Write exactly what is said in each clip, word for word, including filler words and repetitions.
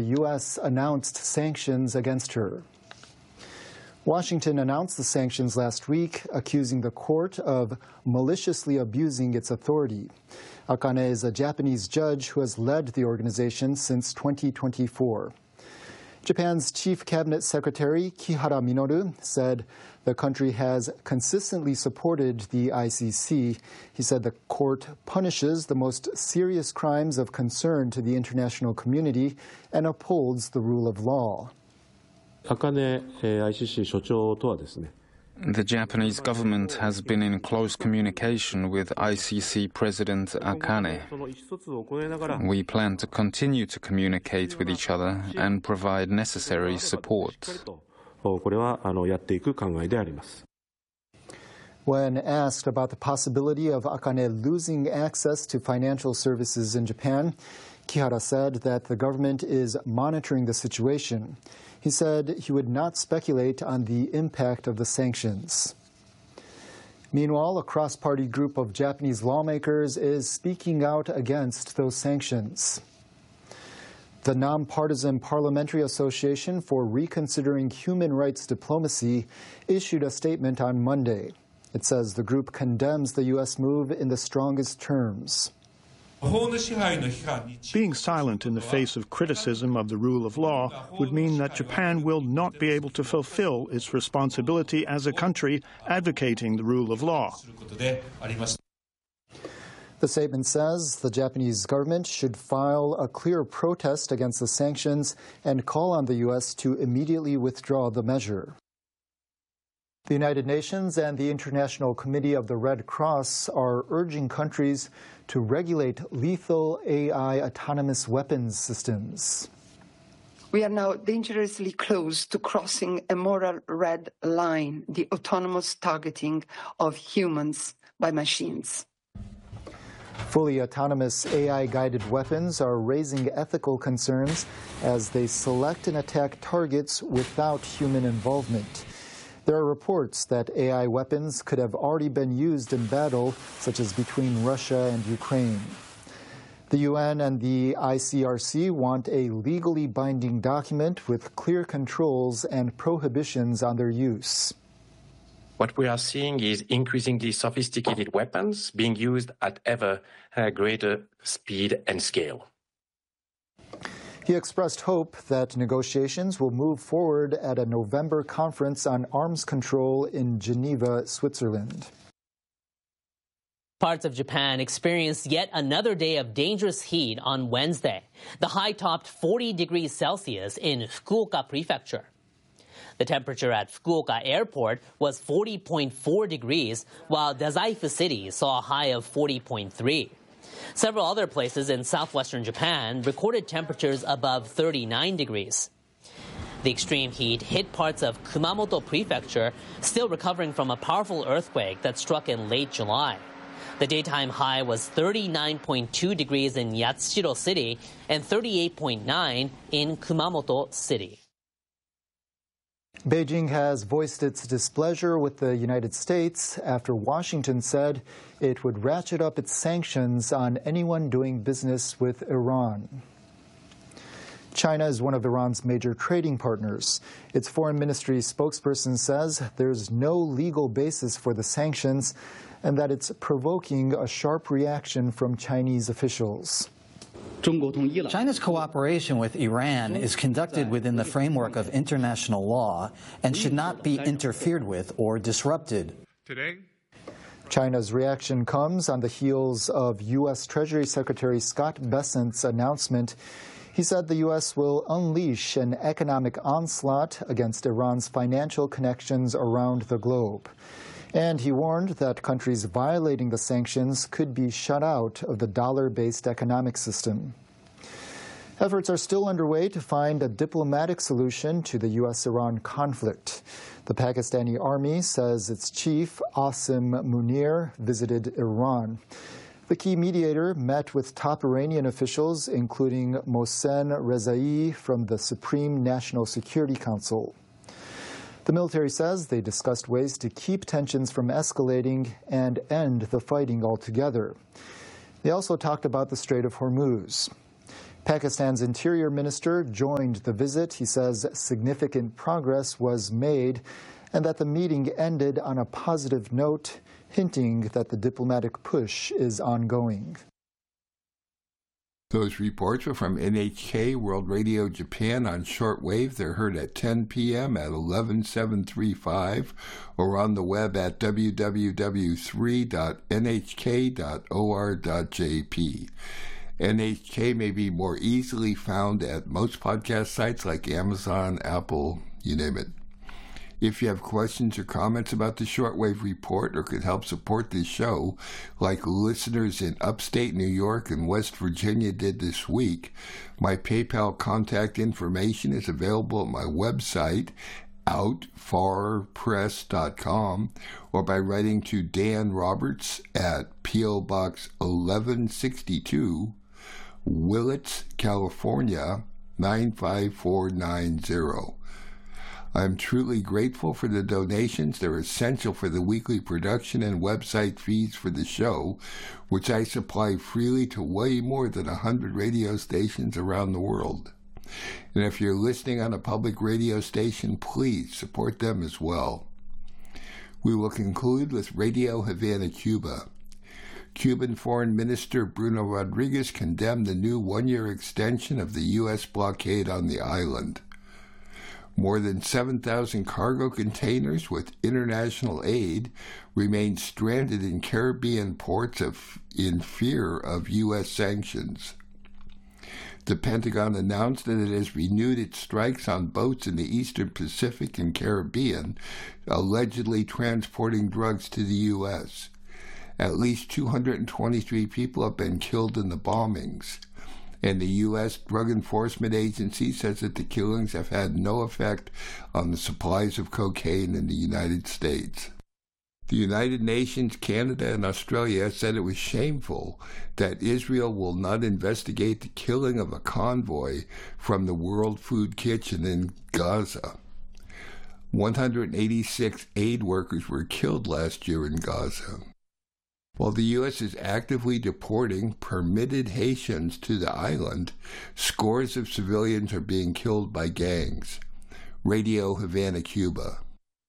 U S announced sanctions against her. Washington announced the sanctions last week, accusing the court of maliciously abusing its authority. Akane is a Japanese judge who has led the organization since twenty twenty-four. Japan's Chief Cabinet Secretary Kihara Minoru said the country has consistently supported the I C C. He said the court punishes the most serious crimes of concern to the international community and upholds the rule of law. The Japanese government has been in close communication with I C C President Akane. We plan to continue to communicate with each other and provide necessary support. When asked about the possibility of Akane losing access to financial services in Japan, Kihara said that the government is monitoring the situation. He said he would not speculate on the impact of the sanctions. Meanwhile, a cross-party group of Japanese lawmakers is speaking out against those sanctions. The Nonpartisan Parliamentary Association for Reconsidering Human Rights Diplomacy issued a statement on Monday. It says the group condemns the U S move in the strongest terms. Being silent in the face of criticism of the rule of law would mean that Japan will not be able to fulfill its responsibility as a country advocating the rule of law. The statement says the Japanese government should file a clear protest against the sanctions and call on the U S to immediately withdraw the measure. The United Nations and the International Committee of the Red Cross are urging countries to regulate lethal A I autonomous weapons systems. We are now dangerously close to crossing a moral red line, the autonomous targeting of humans by machines. Fully autonomous A I-guided weapons are raising ethical concerns as they select and attack targets without human involvement. There are reports that A I weapons could have already been used in battle, such as between Russia and Ukraine. The U N and the I C R C want a legally binding document with clear controls and prohibitions on their use. What we are seeing is increasingly sophisticated weapons being used at ever greater speed and scale. He expressed hope that negotiations will move forward at a November conference on arms control in Geneva, Switzerland. Parts of Japan experienced yet another day of dangerous heat on Wednesday. The high topped forty degrees Celsius in Fukuoka Prefecture. The temperature at Fukuoka Airport was forty point four degrees, while Dazaifu City saw a high of forty point three. Several other places in southwestern Japan recorded temperatures above thirty-nine degrees. The extreme heat hit parts of Kumamoto Prefecture, still recovering from a powerful earthquake that struck in late July. The daytime high was thirty-nine point two degrees in Yatsushiro City and thirty-eight point nine in Kumamoto City. Beijing has voiced its displeasure with the United States after Washington said it would ratchet up its sanctions on anyone doing business with Iran. China is one of Iran's major trading partners. Its foreign ministry spokesperson says there's no legal basis for the sanctions and that it's provoking a sharp reaction from Chinese officials. China's cooperation with Iran is conducted within the framework of international law and should not be interfered with or disrupted. Today, China's reaction comes on the heels of U S Treasury Secretary Scott Bessent's announcement. He said the U S will unleash an economic onslaught against Iran's financial connections around the globe. And he warned that countries violating the sanctions could be shut out of the dollar-based economic system. Efforts are still underway to find a diplomatic solution to the U S Iran conflict. The Pakistani army says its chief, Asim Munir, visited Iran. The key mediator met with top Iranian officials, including Mohsen Rezai from the Supreme National Security Council. The military says they discussed ways to keep tensions from escalating and end the fighting altogether. They also talked about the Strait of Hormuz. Pakistan's Interior Minister joined the visit. He says significant progress was made and that the meeting ended on a positive note, hinting that the diplomatic push is ongoing. Those reports are from N H K World Radio Japan on shortwave. They're heard at ten p.m. at eleven seven thirty-five or on the web at w w w dot three dot n h k dot o r dot j p. N H K may be more easily found at most podcast sites like Amazon, Apple, you name it. If you have questions or comments about the Shortwave Report or could help support this show, like listeners in upstate New York and West Virginia did this week, my PayPal contact information is available at my website, out far press dot com, or by writing to Dan Roberts at P O Box eleven sixty-two, Willits, California, nine five four nine zero. I'm truly grateful for the donations. They're essential for the weekly production and website feeds for the show, which I supply freely to way more than one hundred radio stations around the world. And if you're listening on a public radio station, please support them as well. We will conclude with Radio Havana, Cuba. Cuban Foreign Minister Bruno Rodriguez condemned the new one-year extension of the U S blockade on the island. More than seven thousand cargo containers with international aid remain stranded in Caribbean ports of, in fear of U S sanctions. The Pentagon announced that it has renewed its strikes on boats in the Eastern Pacific and Caribbean, allegedly transporting drugs to the U S. At least two hundred twenty-three people have been killed in the bombings. And the U S Drug Enforcement Agency says that the killings have had no effect on the supplies of cocaine in the United States. The United Nations, Canada, and Australia said it was shameful that Israel will not investigate the killing of a convoy from the World Food Kitchen in Gaza. one hundred eighty-six aid workers were killed last year in Gaza. While the U S is actively deporting permitted Haitians to the island, scores of civilians are being killed by gangs. Radio Havana, Cuba.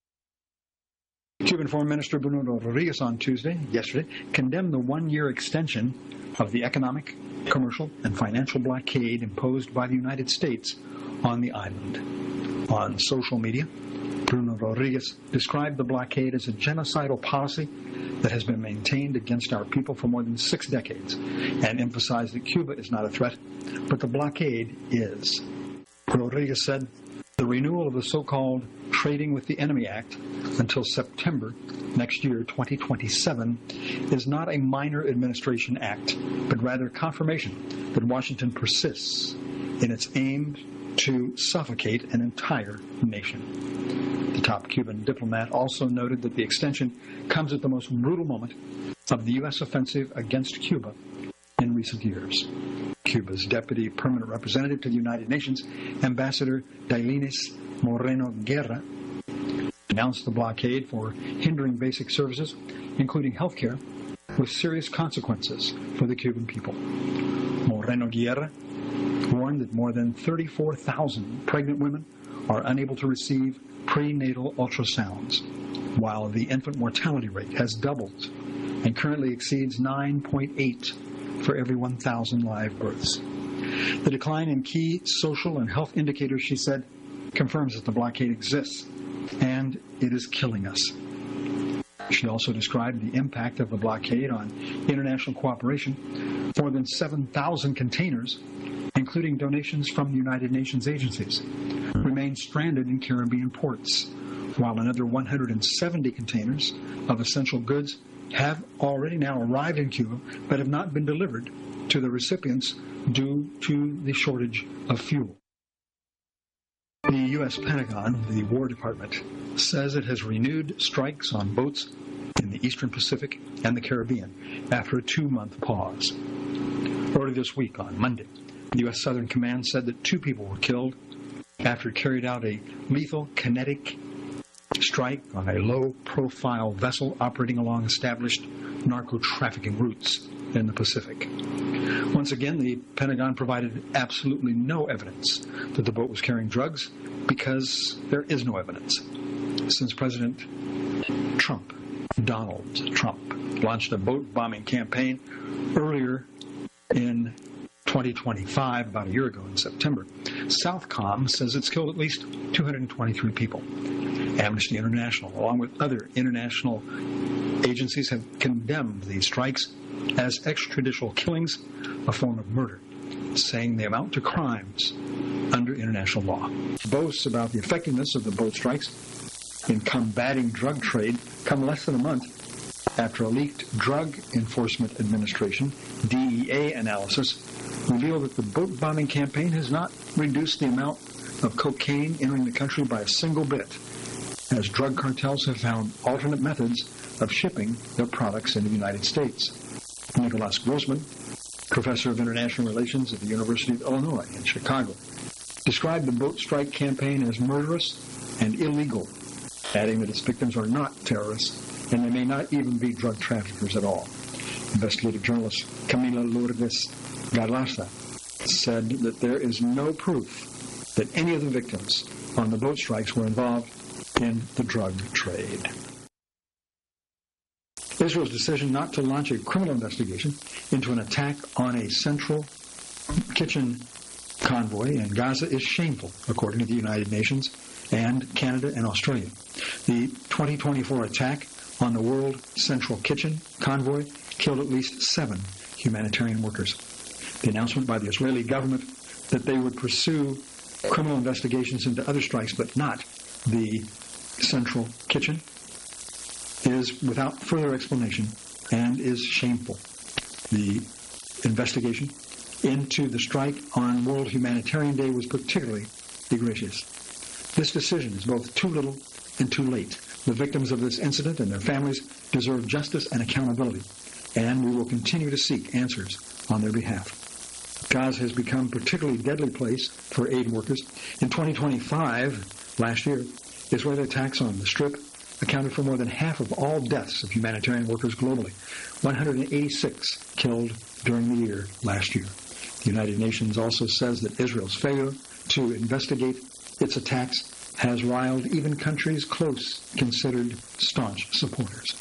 Cuban Foreign Minister Bruno Rodriguez on Tuesday, yesterday, condemned the one-year extension of the economic, commercial, and financial blockade imposed by the United States on the island. On social media, Bruno Rodriguez described the blockade as a genocidal policy that has been maintained against our people for more than six decades, and emphasized that Cuba is not a threat, but the blockade is. Rodriguez said, the renewal of the so-called Trading with the Enemy Act until September next year, twenty twenty-seven, is not a minor administration act, but rather confirmation that Washington persists in its aim to suffocate an entire nation. The top Cuban diplomat also noted that the extension comes at the most brutal moment of the U S offensive against Cuba in recent years. Cuba's deputy permanent representative to the United Nations, Ambassador Dailines Moreno Guerra, announced the blockade for hindering basic services, including health care, with serious consequences for the Cuban people. Moreno Guerra warned that more than thirty-four thousand pregnant women are unable to receive prenatal ultrasounds, while the infant mortality rate has doubled and currently exceeds nine point eight for every one thousand live births. The decline in key social and health indicators, she said, confirms that the blockade exists and it is killing us. She also described the impact of the blockade on international cooperation. More than seven thousand containers, including donations from the United Nations agencies, remain stranded in Caribbean ports, while another one hundred seventy containers of essential goods have already now arrived in Cuba but have not been delivered to the recipients due to the shortage of fuel. The U S Pentagon, the War Department, says it has renewed strikes on boats in the Eastern Pacific and the Caribbean after a two-month pause. Early this week, on Monday, the U S Southern Command said that two people were killed after it carried out a lethal kinetic strike on a low-profile vessel operating along established narco-trafficking routes. in the Pacific. Once again, the Pentagon provided absolutely no evidence that the boat was carrying drugs because there is no evidence. Since President Trump, Donald Trump, launched a boat bombing campaign earlier in twenty twenty-five, about a year ago in September, Southcom says it's killed at least two hundred twenty-three people. Amnesty International, along with other international agencies, have condemned these strikes as extrajudicial killings, a form of murder, saying they amount to crimes under international law. Boasts about the effectiveness of the boat strikes in combating drug trade come less than a month after a leaked Drug Enforcement Administration, D E A, analysis revealed that the boat bombing campaign has not reduced the amount of cocaine entering the country by a single bit, as drug cartels have found alternate methods of shipping their products in the United States. Nicholas Grossman, professor of international relations at the University of Illinois in Chicago, described the boat strike campaign as murderous and illegal, adding that its victims are not terrorists and they may not even be drug traffickers at all. Investigative journalist Camila Lourdes Garlaza said that there is no proof that any of the victims on the boat strikes were involved in the drug trade. Israel's decision not to launch a criminal investigation into an attack on a central kitchen convoy in Gaza is shameful, according to the United Nations and Canada and Australia. The twenty twenty-four attack on the World Central Kitchen convoy killed at least seven humanitarian workers. The announcement by the Israeli government that they would pursue criminal investigations into other strikes but not the Central Kitchen is without further explanation and is shameful. The investigation into the strike on World Humanitarian Day was particularly egregious. This decision is both too little and too late. The victims of this incident and their families deserve justice and accountability, and we will continue to seek answers on their behalf. Gaza has become a particularly deadly place for aid workers. In twenty twenty-five, last year, Israeli attacks on the Strip accounted for more than half of all deaths of humanitarian workers globally, one hundred eighty-six killed during the year last year. The United Nations also says that Israel's failure to investigate its attacks has riled even countries close considered staunch supporters.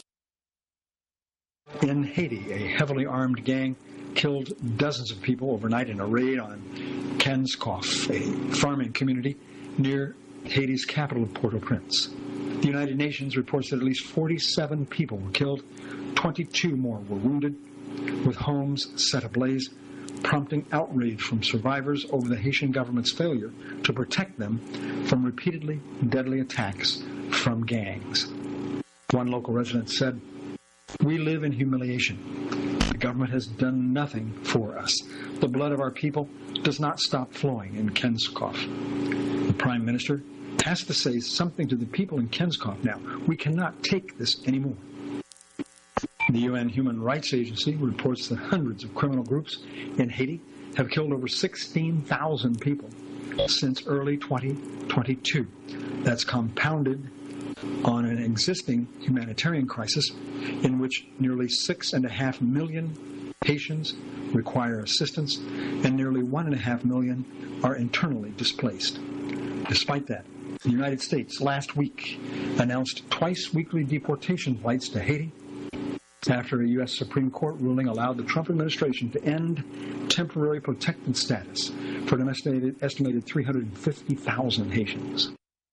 In Haiti, a heavily armed gang killed dozens of people overnight in a raid on Kenskoff, a farming community near Haiti's capital of Port-au-Prince. The United Nations reports that at least forty-seven people were killed, twenty-two more were wounded, with homes set ablaze, prompting outrage from survivors over the Haitian government's failure to protect them from repeatedly deadly attacks from gangs. One local resident said, "We live in humiliation. The government has done nothing for us. The blood of our people does not stop flowing in Kenskoff." The Prime Minister has to say something to the people in Kenskoff now. We cannot take this anymore. The U N Human Rights Agency reports that hundreds of criminal groups in Haiti have killed over sixteen thousand people since early twenty twenty-two. That's compounded on an existing humanitarian crisis in which nearly six and a half million Haitians require assistance and nearly one and a half million are internally displaced. Despite that, the United States last week announced twice-weekly deportation flights to Haiti after a U S Supreme Court ruling allowed the Trump administration to end temporary protected status for an estimated, estimated three hundred fifty thousand Haitians.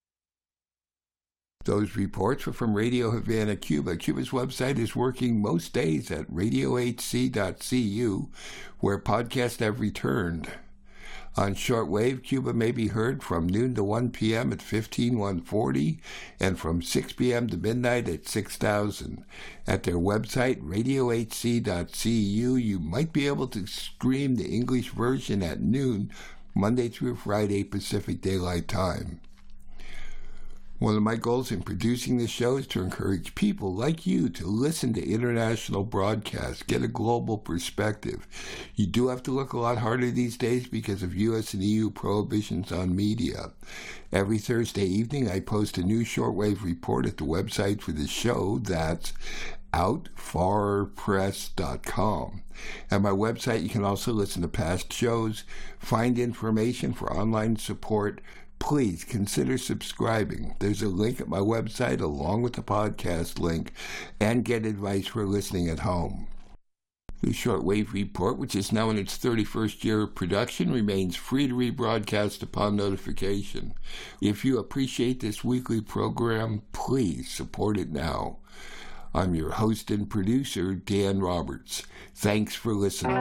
Those reports were from Radio Havana, Cuba. Cuba's website is working most days at radio h c dot c u, where podcasts have returned. On shortwave, Cuba may be heard from noon to one p.m. at fifteen one forty and from six p.m. to midnight at six thousand. At their website, radio h c dot c u, you might be able to stream the English version at noon, Monday through Friday, Pacific Daylight Time. One of my goals in producing this show is to encourage people like you to listen to international broadcasts, get a global perspective. You do have to look a lot harder these days because of U S and E U prohibitions on media. Every Thursday evening, I post a new shortwave report at the website for the show. That's out far press dot com. At my website, you can also listen to past shows, find information for online support. Please consider subscribing. There's a link at my website along with the podcast link, and get advice for listening at home. The Shortwave Report, which is now in its thirty-first year of production, remains free to rebroadcast upon notification. If you appreciate this weekly program, please support it now. I'm your host and producer, Dan Roberts. Thanks for listening.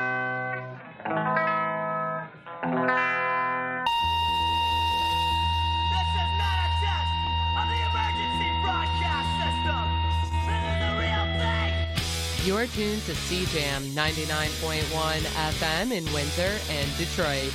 You're tuned to C JAM ninety-nine point one F M in Windsor and Detroit.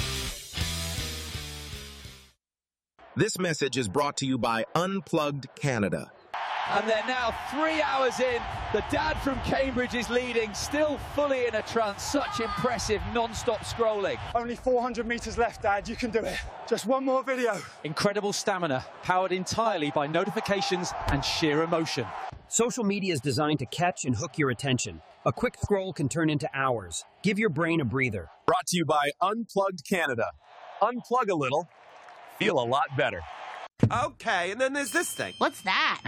This message is brought to you by Unplugged Canada. And they're now three hours in. The dad from Cambridge is leading, still fully in a trance. Such impressive non-stop scrolling. Only four hundred meters left, Dad. You can do it. Just one more video. Incredible stamina, powered entirely by notifications and sheer emotion. Social media is designed to catch and hook your attention. A quick scroll can turn into hours. Give your brain a breather. Brought to you by Unplugged Canada. Unplug a little, feel a lot better. Okay, and then there's this thing. What's that?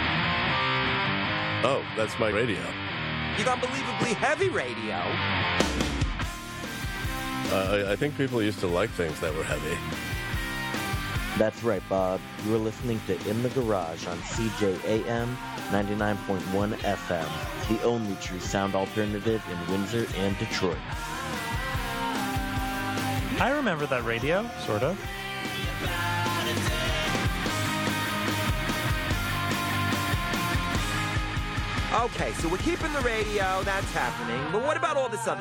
Oh, that's my radio. You got unbelievably heavy radio. Uh, I, I think people used to like things that were heavy. That's right, Bob. You are listening to In the Garage on C J A M ninety-nine point one F M, the only true sound alternative in Windsor and Detroit. I remember that radio, sort of. Okay, so we're keeping the radio, that's happening. But what about all this other